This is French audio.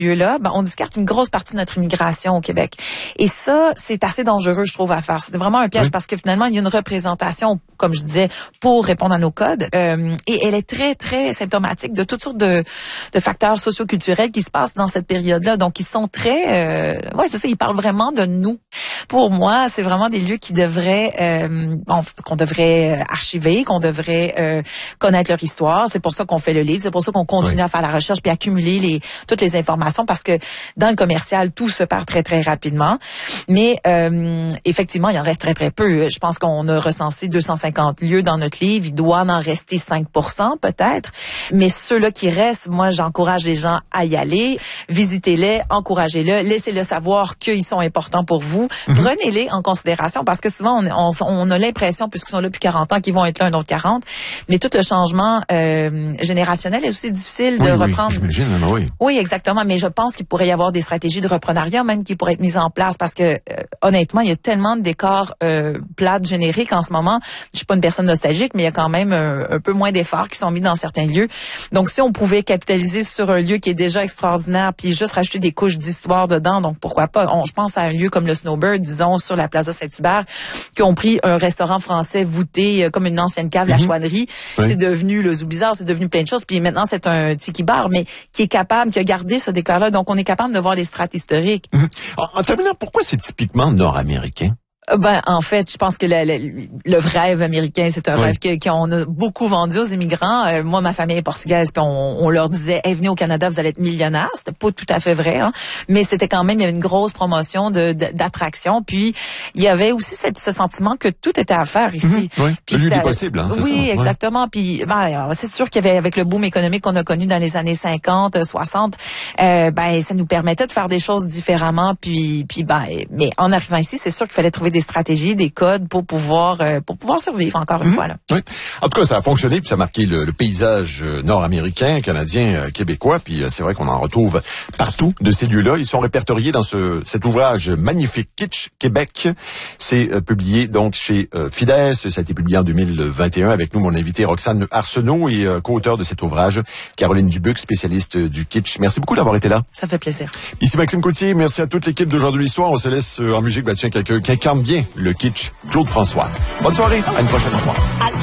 lieux-là, on discarte une grosse partie de notre immigration au Québec. Et ça, c'est assez dangereux, je trouve, à faire. C'est vraiment un piège parce que finalement, il y a une représentation, comme je disais, pour répondre à nos codes. Et elle est très, très symptomatique de toutes sortes de facteurs socioculturels qui se passent dans cette période-là. Donc, ils sont très... c'est ça, ils parlent vraiment de nous. Pour moi, c'est vraiment des lieux qui devraient... qu'on devrait archiver, qu'on devrait connaître leur histoire. C'est pour ça qu'on fait le livre. C'est pour ça qu'on continue à faire la recherche puis accumuler toutes les informations parce que dans le commercial, tout se perd très, très rapidement. Mais effectivement, il en reste très, très peu. Je pense qu'on a recensé 250 lieux dans notre livre. Il doit en rester 5% peut-être. Mais ceux-là qui restent, moi, j'encourage les gens à y aller. Visitez-les, encouragez-les, laissez-le savoir qu'ils sont importants pour vous. Prenez-les en considération parce que souvent, on a l'impression, puisqu'ils sont là depuis 40 ans, qu'ils vont être là un autre 40. Mais tout le changement générationnel est aussi difficile de reprendre. J'imagine, oui. Oui, exactement. Mais je pense qu'il pourrait y avoir des stratégies de reprenariat même qui pourraient être mises en place parce que honnêtement, il y a tellement de décors plates génériques en ce moment. Je suis pas une personne nostalgique, mais il y a quand même un peu moins d'efforts qui sont mis dans certains lieux. Donc, si on pouvait capitaliser sur un lieu qui est déjà extraordinaire, puis juste rajouter des couches d'histoire dedans, donc pourquoi pas? Je pense à un lieu comme le Snowbird, disons, sur la Plaza Saint-Hubert, qui ont pris un restaurant français voûté comme une ancienne cave, la Chouannerie. Oui. C'est devenu le Zoo Bizarre, c'est devenu plein de choses. Puis maintenant, c'est un tiki bar, mais qui a gardé ce décor-là. Donc, on est capable de voir les strates historiques. En terminant, pourquoi c'est typiquement nord-américain? En fait, je pense que le rêve américain, c'est un rêve qu'on a beaucoup vendu aux immigrants. Moi, ma famille est portugaise, puis on leur disait, venez au Canada, vous allez être millionnaire. C'était pas tout à fait vrai, hein, mais c'était quand même, il y avait une grosse promotion d'attraction. Puis il y avait aussi ce sentiment que tout était à faire ici. Puis le lieu du possible, hein, c'est ça. Oui, exactement. Puis c'est sûr qu'il y avait, avec le boom économique qu'on a connu dans les années 50, 60, ça nous permettait de faire des choses différemment. Puis mais en arrivant ici, c'est sûr qu'il fallait trouver des stratégies, des codes pour pouvoir survivre encore une fois. Là. Oui. En tout cas, ça a fonctionné, puis ça a marqué le paysage nord-américain, canadien, québécois, puis c'est vrai qu'on en retrouve partout de ces lieux-là. Ils sont répertoriés dans cet ouvrage magnifique Kitsch Québec. C'est publié donc chez Fides. Ça a été publié en 2021 avec nous, mon invité Roxane Arsenault et co-auteur de cet ouvrage, Caroline Dubuc, spécialiste du kitsch. Merci beaucoup d'avoir été là. Ça fait plaisir. Ici Maxime Coutier, merci à toute l'équipe d'Aujourd'hui l'Histoire. On se laisse en musique, quelqu'un qui incarne bien le kitsch, Claude François. Bonne soirée, à une prochaine fois.